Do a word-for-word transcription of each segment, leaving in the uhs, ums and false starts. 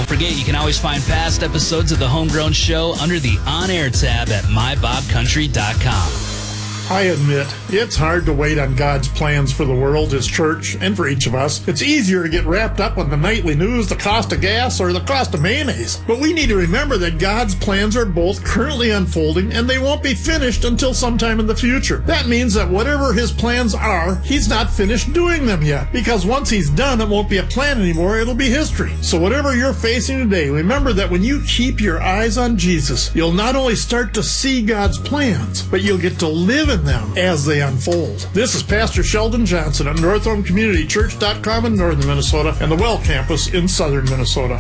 Don't forget, you can always find past episodes of The Homegrown Show under the On Air tab at my bob country dot com. I admit, it's hard to wait on God's plans for the world, His church, and for each of us. It's easier to get wrapped up in the nightly news, the cost of gas, or the cost of mayonnaise. But we need to remember that God's plans are both currently unfolding, and they won't be finished until sometime in the future. That means that whatever His plans are, He's not finished doing them yet. Because once He's done, it won't be a plan anymore, it'll be history. So whatever you're facing today, remember that when you keep your eyes on Jesus, you'll not only start to see God's plans, but you'll get to live in them as they unfold. This is Pastor Sheldon Johnson at Northhome Community Church dot com in northern Minnesota and the Well Campus in southern Minnesota.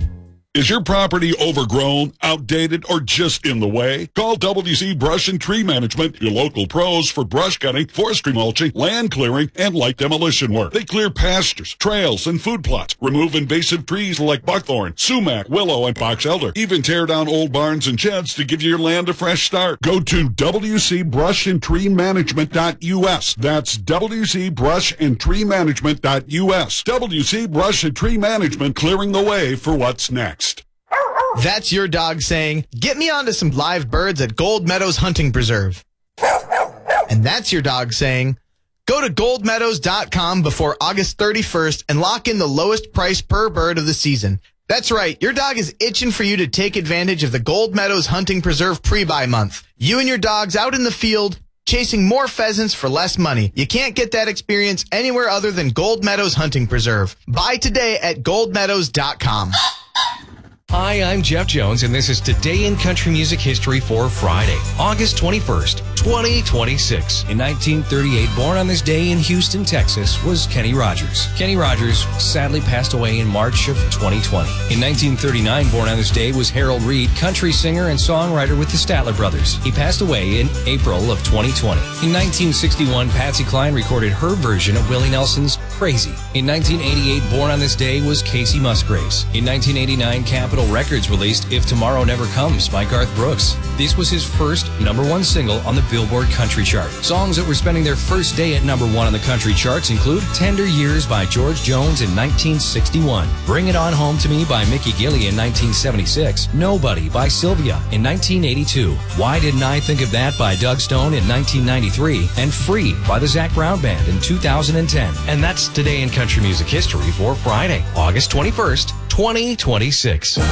Is your property overgrown, outdated, or just in the way? Call W C Brush and Tree Management, your local pros for brush cutting, forestry mulching, land clearing, and light demolition work. They clear pastures, trails, and food plots, remove invasive trees like buckthorn, sumac, willow, and box elder, even tear down old barns and sheds to give your land a fresh start. Go to W C Brush and Tree Management dot U S. That's W C Brush and Tree Management dot U S. W C Brush and Tree Management, clearing the way for what's next. That's your dog saying, get me onto some live birds at Gold Meadows Hunting Preserve. And that's your dog saying, go to gold meadows dot com before August thirty-first and lock in the lowest price per bird of the season. That's right, your dog is itching for you to take advantage of the Gold Meadows Hunting Preserve pre-buy month. You and your dogs out in the field, chasing more pheasants for less money. You can't get that experience anywhere other than Gold Meadows Hunting Preserve. Buy today at gold meadows dot com. Hi, I'm Jeff Jones, and this is Today in Country Music History for Friday, August twenty-first, twenty twenty-six. In nineteen thirty-eight, born on this day in Houston, Texas, was Kenny Rogers. Kenny Rogers sadly passed away in March of twenty twenty. In nineteen thirty-nine, born on this day was Harold Reed, country singer and songwriter with the Statler Brothers. He passed away in April of twenty twenty. In nineteen sixty-one, Patsy Cline recorded her version of Willie Nelson's Crazy. In nineteen eighty-eight, born on this day was Casey Musgraves. In nineteen eighty-nine, Capitol Records released If Tomorrow Never Comes by Garth Brooks. This was his first number one single on the Billboard Country Chart. Songs that were spending their first day at number one on the country charts include Tender Years by George Jones in nineteen sixty-one, Bring It On Home to Me by Mickey Gilley in nineteen seventy-six, Nobody by Sylvia in nineteen eighty-two, Why Didn't I Think of That by Doug Stone in nineteen ninety-three, and Free by the Zac Brown Band in two thousand ten. And that's Today in Country Music History for Friday, August twenty-first, twenty twenty-six.